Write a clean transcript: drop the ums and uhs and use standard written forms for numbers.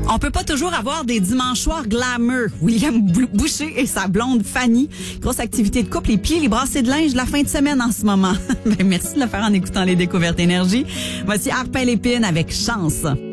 On peut pas toujours avoir des dimanches soirs glamour. William Boucher et sa blonde Fanny. Grosse activité de couple, les pieds, les brassées de linge la fin de semaine en ce moment. Ben, merci de le faire en écoutant les Découvertes Énergie. Voici Harpel Épine avec Chance.